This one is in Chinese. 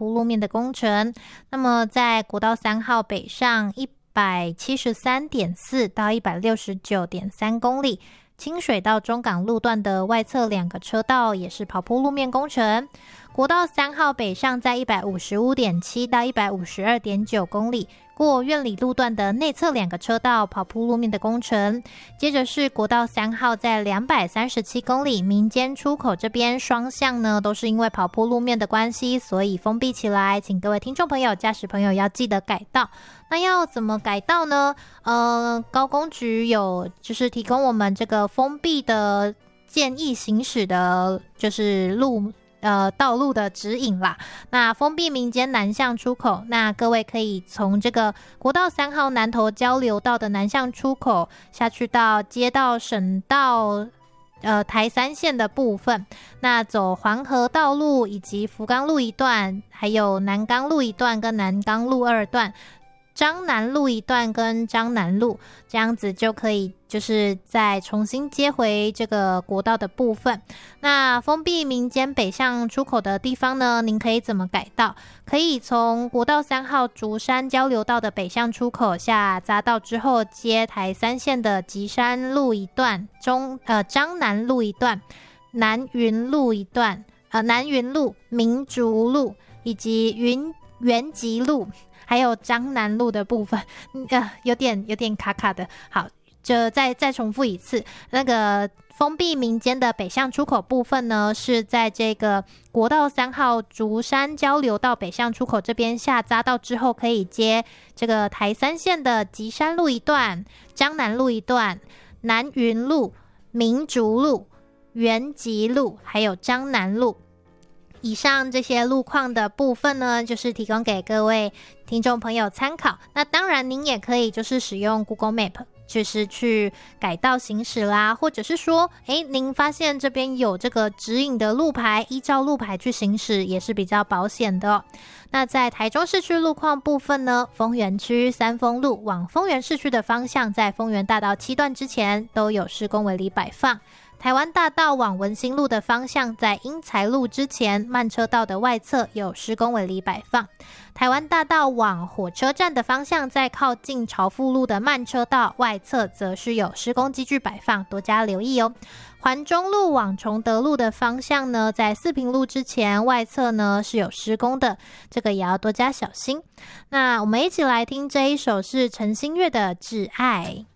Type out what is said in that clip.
铺路面的工程。那么在国道3号北上173.4到169.3公里，清水到中港路段的外侧2个车道也是跑铺路面工程。国道3号北上在155.7到152.9公里，过苑里路段的内侧2个车道跑铺路面的工程。接着是国道3号在237公里民间出口这边双向呢，都是因为跑铺路面的关系，所以封闭起来，请各位听众朋友、驾驶朋友要记得改道。那要怎么改道呢？高工局有就是提供我们这个封闭的建议行驶的，就是道路的指引啦。那封闭民间南向出口，那各位可以从这个国道3号南投交流道的南向出口下去到接到省道台3线的部分，那走环河道路以及福冈路一段，还有南港路一段跟南港路2段，彰南路一段跟彰南路，这样子就可以就是再重新接回这个国道的部分。那封闭民间北向出口的地方呢，您可以怎么改道？可以从国道3号竹山交流道的北向出口下匝道之后，接台3线的吉山路一段、彰南路一段、南云路一段、南云路、民族路以及元吉路，还有彰南路的部分，有点卡卡的。好，就再重复一次，那个封闭民间的北向出口部分呢，是在这个国道3号竹山交流道北向出口这边下匝道之后，可以接这个台3线的吉山路一段、彰南路一段、南云路、民族路、元吉路，还有彰南路。以上这些路况的部分呢，就是提供给各位听众朋友参考。那当然您也可以就是使用 Google Map， 就是去改道行驶啦，或者是说您发现这边有这个指引的路牌，依照路牌去行驶也是比较保险的哦。那在台中市区路况部分呢，丰原区三丰路往丰原市区的方向，在丰原大道7段之前都有施工围篱摆放。台湾大道往文心路的方向，在英才路之前慢车道的外侧有施工围篱摆放。台湾大道往火车站的方向，在靠近朝富路的慢车道外侧则是有施工机具摆放，多加留意哦。环中路往崇德路的方向呢，在四平路之前外侧呢是有施工的，这个也要多加小心。那我们一起来听这一首是陈星月的《挚爱》。